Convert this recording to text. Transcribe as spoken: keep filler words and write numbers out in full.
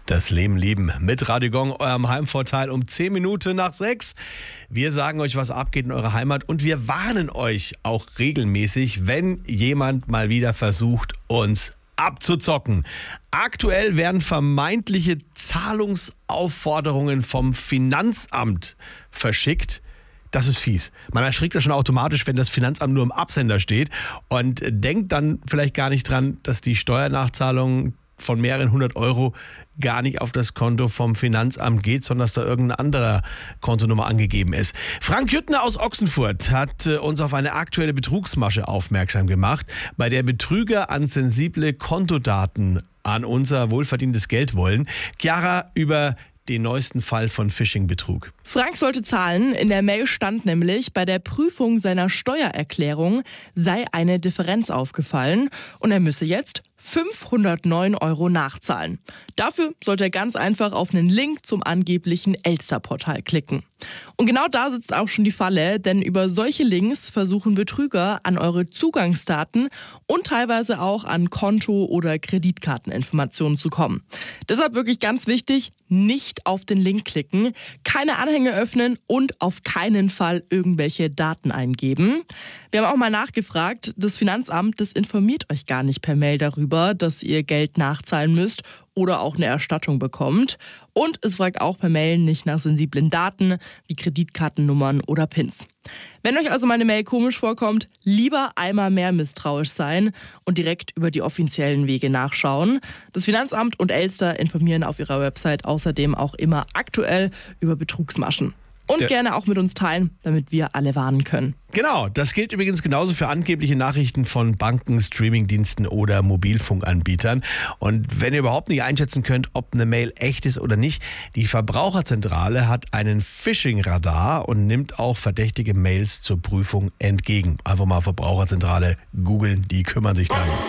Das Leben lieben mit Radio Gong, eurem Heimvorteil um zehn Minuten nach sechs. Wir sagen euch, was abgeht in eurer Heimat und wir warnen euch auch regelmäßig, wenn jemand mal wieder versucht, uns abzuzocken. Aktuell werden vermeintliche Zahlungsaufforderungen vom Finanzamt verschickt. Das ist fies. Man erschrickt ja schon automatisch, wenn das Finanzamt nur im Absender steht und denkt dann vielleicht gar nicht dran, dass die Steuernachzahlung von mehreren hundert Euro gar nicht auf das Konto vom Finanzamt geht, sondern dass da irgendeine andere Kontonummer angegeben ist. Frank Jüttner aus Ochsenfurt hat uns auf eine aktuelle Betrugsmasche aufmerksam gemacht, bei der Betrüger an sensible Kontodaten an unser wohlverdientes Geld wollen. Chiara über den neuesten Fall von Phishing-Betrug. Frank sollte zahlen. In der Mail stand nämlich, bei der Prüfung seiner Steuererklärung sei eine Differenz aufgefallen und er müsse jetzt fünfhundertneun Euro nachzahlen. Dafür sollte er ganz einfach auf einen Link zum angeblichen Elster-Portal klicken. Und genau da sitzt auch schon die Falle, denn über solche Links versuchen Betrüger an eure Zugangsdaten und teilweise auch an Konto- oder Kreditkarteninformationen zu kommen. Deshalb wirklich ganz wichtig, nicht auf den Link klicken, keine Anhänge öffnen und auf keinen Fall irgendwelche Daten eingeben. Wir haben auch mal nachgefragt, das Finanzamt, das informiert euch gar nicht per Mail darüber, dass ihr Geld nachzahlen müsst oder auch eine Erstattung bekommt. Und es fragt auch per Mail nicht nach sensiblen Daten wie Kreditkartennummern oder Pins. Wenn euch also meine Mail komisch vorkommt, lieber einmal mehr misstrauisch sein und direkt über die offiziellen Wege nachschauen. Das Finanzamt und Elster informieren auf ihrer Website außerdem auch immer aktuell über Betrugsmaschen. Und Der gerne auch mit uns teilen, damit wir alle warnen können. Genau, das gilt übrigens genauso für angebliche Nachrichten von Banken, Streamingdiensten oder Mobilfunkanbietern. Und wenn ihr überhaupt nicht einschätzen könnt, ob eine Mail echt ist oder nicht, die Verbraucherzentrale hat einen Phishing-Radar und nimmt auch verdächtige Mails zur Prüfung entgegen. Einfach mal Verbraucherzentrale googeln, die kümmern sich dann.